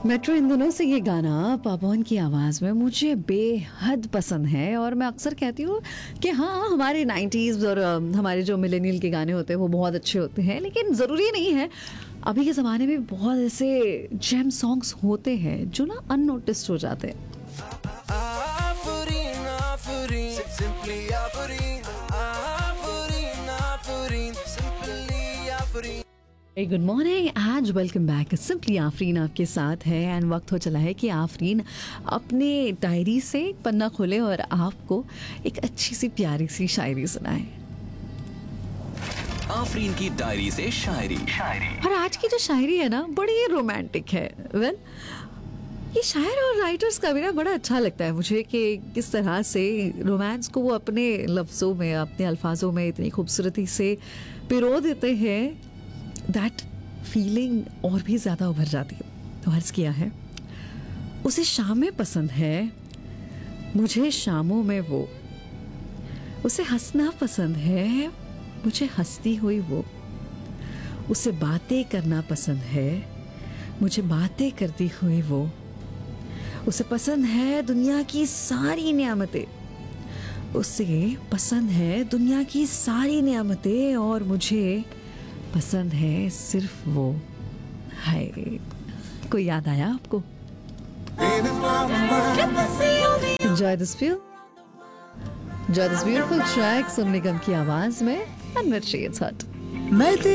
Metro इन दिनों से ये गाना पापन की आवाज़ में मुझे बेहद पसंद है और मैं अक्सर कहती हूँ कि हाँ हमारे 90s और हमारे जो मिलेनियल के गाने होते हैं वो बहुत अच्छे होते हैं, लेकिन ज़रूरी नहीं है। अभी के ज़माने में बहुत ऐसे जेम सॉन्ग्स होते हैं जो ना अननोटिस्ड हो जाते हैं। Afureen, Afureen, simply Afureen. Afureen, Afureen, simply Afureen. Good morning and welcome back. Simply Afreen आपके साथ है एंड वक्त हो चला है कि आफरीन अपने डायरी से एक पन्ना खोले और आपको एक अच्छी सी प्यारी सी शायरी सुनाए। आफरीन की डायरी से शायरी। और आज की जो शायरी है ना बड़ी रोमांटिक है। वेल ये शायर और राइटर्स का भी ना बड़ा अच्छा लगता है मुझे कि किस तरह से रोमांस को वो अपने लफ्ज़ों में, अपने अल्फाजों में इतनी खूबसूरती से पिरो देते हैं, दैट फीलिंग और भी ज़्यादा उभर जाती है। तो अर्ज़ किया है, उसे शामें पसंद है, मुझे शामों में वो, उसे हंसना पसंद है, मुझे हंसती हुई वो, उसे बातें करना पसंद है, मुझे बातें करती हुई वो, उसे पसंद है दुनिया की सारी नेमतें, उसे पसंद है दुनिया की सारी नेमतें और मुझे पसंद है सिर्फ वो। हाय, कोई याद आया आपको? Enjoy this beautiful track सुन निगम की आवाज में, and Mirchi, it's hot.